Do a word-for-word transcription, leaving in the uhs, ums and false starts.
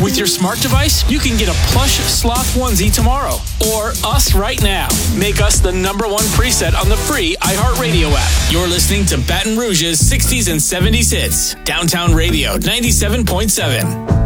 With your smart device, you can get a plush sloth onesie tomorrow. Or us right now. Make us the number one preset on the free iHeartRadio app. You're listening to Baton Rouge's sixties and seventies hits. Downtown Radio ninety-seven point seven.